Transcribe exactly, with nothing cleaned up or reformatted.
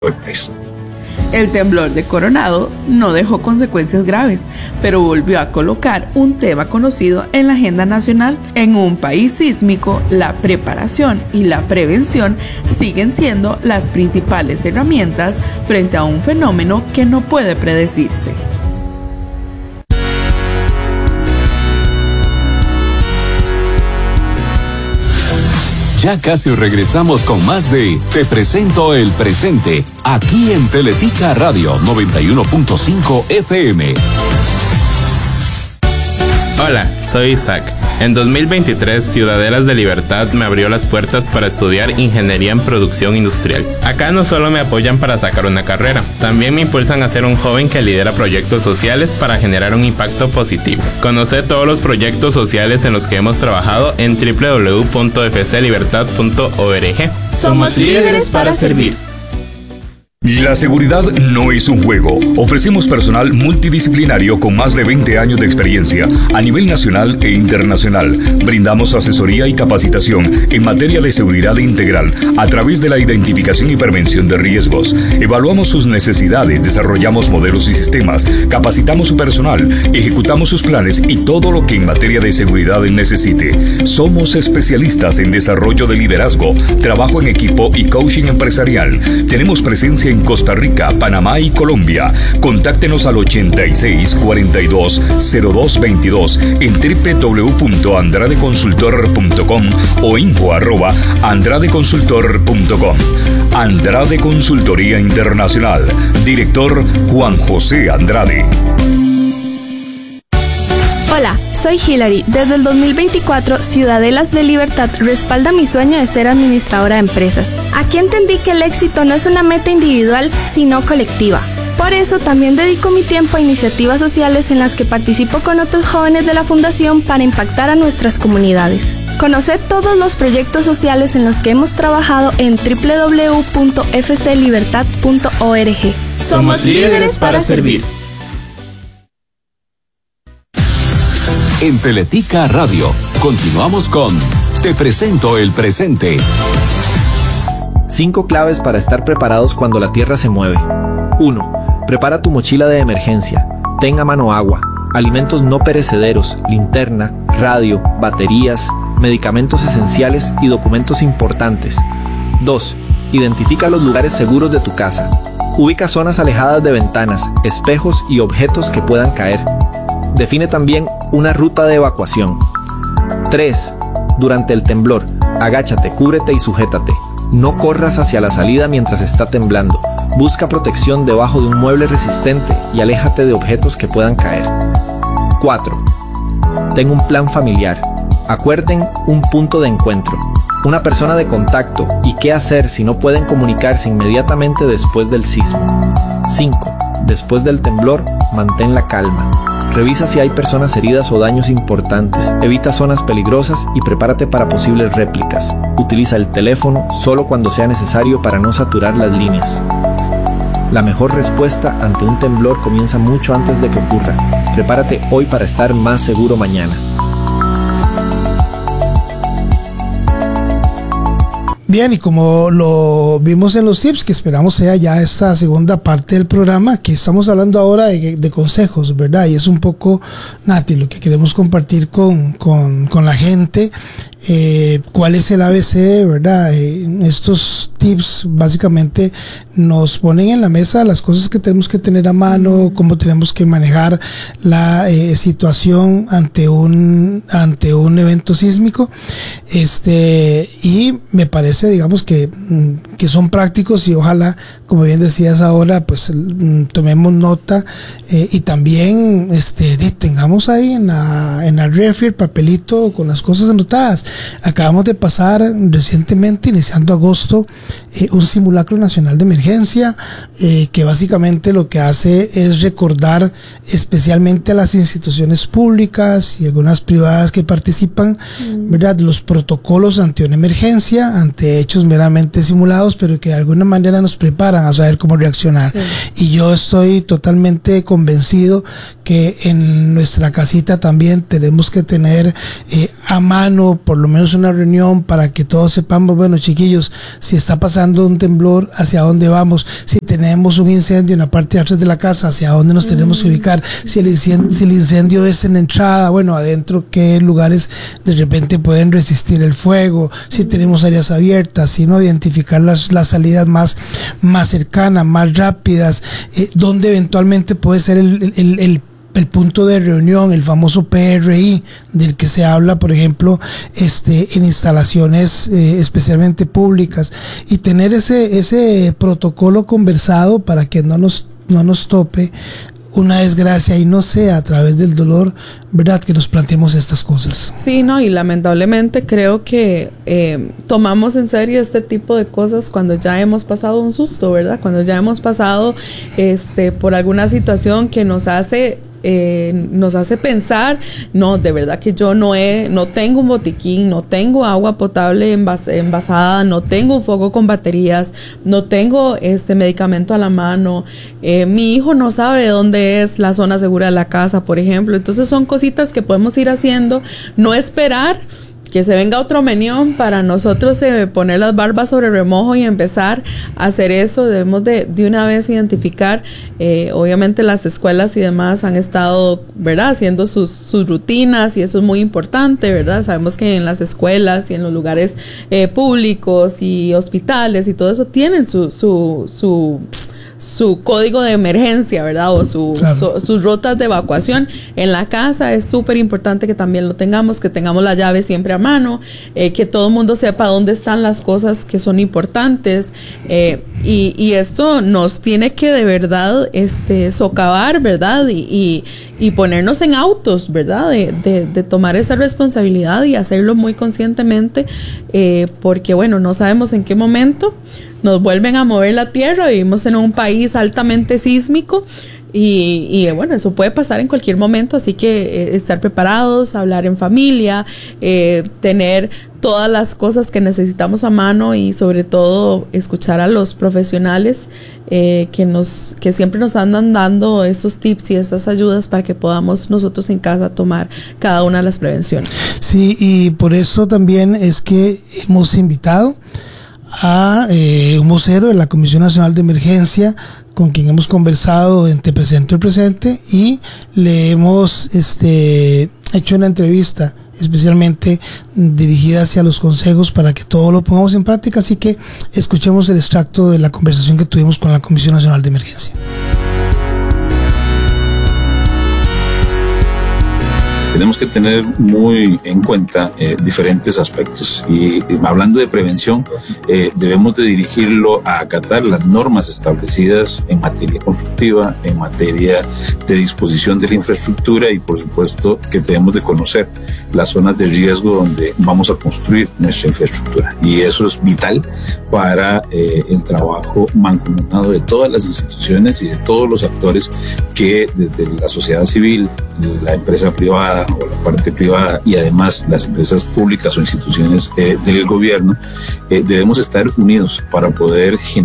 golpes. El temblor de Coronado no dejó consecuencias graves, pero volvió a colocar un tema conocido en la agenda nacional. En un país sísmico, la preparación y la prevención siguen siendo las principales herramientas frente a un fenómeno que no puede predecirse. Ya casi regresamos con más de Te Presento el Presente, aquí en Teletica Radio noventa y uno punto cinco F M. Hola, soy Isaac. En dos mil veintitrés, Ciudadelas de Libertad me abrió las puertas para estudiar Ingeniería en Producción Industrial. Acá no solo me apoyan para sacar una carrera, también me impulsan a ser un joven que lidera proyectos sociales para generar un impacto positivo. Conoce todos los proyectos sociales en los que hemos trabajado en doble u doble u doble u punto f c libertad punto org. Somos líderes para servir. La seguridad no es un juego. Ofrecemos personal multidisciplinario con más de veinte años de experiencia a nivel nacional e internacional. Brindamos asesoría y capacitación en materia de seguridad integral a través de la identificación y prevención de riesgos. Evaluamos sus necesidades, desarrollamos modelos y sistemas, capacitamos su personal, ejecutamos sus planes y todo lo que en materia de seguridad necesite. Somos especialistas en desarrollo de liderazgo, trabajo en equipo y coaching empresarial. Tenemos presencia en Costa Rica, Panamá y Colombia. Contáctenos al ochenta y seis, cuarenta y dos, cero dos veintidós en doble u doble u doble u punto andrade consultor punto com o info arroba andrade consultor punto com. Andrade Consultoría Internacional. Director Juan José Andrade. Hola, soy Hilary. Desde el dos mil veinticuatro, Ciudadelas de Libertad respalda mi sueño de ser administradora de empresas. Aquí entendí que el éxito no es una meta individual, sino colectiva. Por eso también dedico mi tiempo a iniciativas sociales en las que participo con otros jóvenes de la Fundación para impactar a nuestras comunidades. Conoce todos los proyectos sociales en los que hemos trabajado en doble u doble u doble u punto f c libertad punto org. Somos líderes para servir. En Teletica Radio, continuamos con Te Presento el Presente. Cinco claves para estar preparados cuando la tierra se mueve. uno. Prepara tu mochila de emergencia. Ten a mano agua, alimentos no perecederos, linterna, radio, baterías, medicamentos esenciales y documentos importantes. dos. Identifica los lugares seguros de tu casa. Ubica zonas alejadas de ventanas, espejos y objetos que puedan caer. Define también una ruta de evacuación. tres. Durante el temblor, agáchate, cúbrete y sujétate. No corras hacia la salida mientras está temblando. Busca protección debajo de un mueble resistente y aléjate de objetos que puedan caer. cuatro. Ten un plan familiar. Acuerden un punto de encuentro, una persona de contacto y qué hacer si no pueden comunicarse inmediatamente después del sismo. cinco. Después del temblor, mantén la calma. Revisa si hay personas heridas o daños importantes, evita zonas peligrosas y prepárate para posibles réplicas. Utiliza el teléfono solo cuando sea necesario para no saturar las líneas. La mejor respuesta ante un temblor comienza mucho antes de que ocurra. Prepárate hoy para estar más seguro mañana. Bien, y como lo vimos en los tips, que esperamos sea ya esta segunda parte del programa, que estamos hablando ahora de, de consejos, ¿verdad? Y es un poco, Nati, lo que queremos compartir con, con, con la gente. Eh, cuál es el A B C, ¿verdad? Eh, estos tips básicamente nos ponen en la mesa las cosas que tenemos que tener a mano, cómo tenemos que manejar la eh, situación ante un ante un evento sísmico, este y me parece, digamos que que son prácticos y ojalá, como bien decías ahora, pues tomemos nota eh, y también este tengamos ahí en la en la refri el papelito con las cosas anotadas. Acabamos de pasar recientemente, iniciando agosto, eh, un simulacro nacional de emergencia eh, que básicamente lo que hace es recordar especialmente a las instituciones públicas y algunas privadas que participan, mm. ¿verdad?, los protocolos ante una emergencia, ante hechos meramente simulados, pero que de alguna manera nos preparan a saber cómo reaccionar. Sí. Y yo estoy totalmente convencido que en nuestra casita también tenemos que tener eh, a mano por lo menos una reunión para que todos sepamos, bueno, chiquillos, si está pasando un temblor, hacia dónde vamos, si tenemos un incendio en la parte de atrás de la casa, hacia dónde nos tenemos que ubicar, si el incendio, si el incendio es en la entrada, bueno, adentro, qué lugares de repente pueden resistir el fuego, si tenemos áreas abiertas, si no, identificar las, las salidas más, más cercanas, más rápidas, eh, donde eventualmente puede ser el, el, el el punto de reunión, el famoso P R I, del que se habla, por ejemplo, este, en instalaciones eh, especialmente públicas, y tener ese, ese protocolo conversado para que no nos, no nos tope una desgracia y no sea a través del dolor, ¿verdad?, que nos planteemos estas cosas. Sí, no, y lamentablemente creo que eh, tomamos en serio este tipo de cosas cuando ya hemos pasado un susto, ¿verdad? Cuando ya hemos pasado este, por alguna situación que nos hace Eh, nos hace pensar, no, de verdad que yo no he, no tengo un botiquín, no tengo agua potable envas, envasada, no tengo un foco con baterías, no tengo este medicamento a la mano, eh, mi hijo no sabe de dónde es la zona segura de la casa, por ejemplo. Entonces son cositas que podemos ir haciendo, no esperar que se venga otro menión para nosotros eh, poner las barbas sobre remojo y empezar a hacer eso. Debemos de, de una vez identificar, eh, obviamente las escuelas y demás han estado, ¿verdad?, haciendo sus, sus rutinas, y eso es muy importante, ¿verdad? Sabemos que en las escuelas y en los lugares eh, públicos y hospitales y todo eso tienen su, su, su su código de emergencia, ¿verdad? O su, claro. su, sus rutas de evacuación. En la casa es súper importante que también lo tengamos, que tengamos la llave siempre a mano, eh, que todo el mundo sepa dónde están las cosas que son importantes, eh, y, y esto nos tiene que de verdad este, socavar, ¿verdad? Y, y, y ponernos en autos, ¿verdad? De, de, de tomar esa responsabilidad y hacerlo muy conscientemente, eh, porque bueno, no sabemos en qué momento nos vuelven a mover la tierra. Vivimos en un país altamente sísmico y, y bueno, eso puede pasar en cualquier momento, así que eh, estar preparados, hablar en familia, eh, tener todas las cosas que necesitamos a mano y sobre todo escuchar a los profesionales eh, que nos que siempre nos andan dando esos tips y esas ayudas para que podamos nosotros en casa tomar cada una de las prevenciones. Sí, y por eso también es que hemos invitado a eh, un vocero de la Comisión Nacional de Emergencia, con quien hemos conversado entre presente y presente, y le hemos este, hecho una entrevista especialmente dirigida hacia los consejos para que todo lo pongamos en práctica. Así que escuchemos el extracto de la conversación que tuvimos con la Comisión Nacional de Emergencia. Tenemos que tener muy en cuenta eh, diferentes aspectos, y, y hablando de prevención, eh, debemos de dirigirlo a acatar las normas establecidas en materia constructiva, en materia de disposición de la infraestructura, y por supuesto que debemos de conocer las zonas de riesgo donde vamos a construir nuestra infraestructura, y eso es vital para eh, el trabajo mancomunado de todas las instituciones y de todos los actores que desde la sociedad civil, la empresa privada o la parte privada, y además las empresas públicas o instituciones eh, del gobierno, eh, debemos estar unidos para poder generar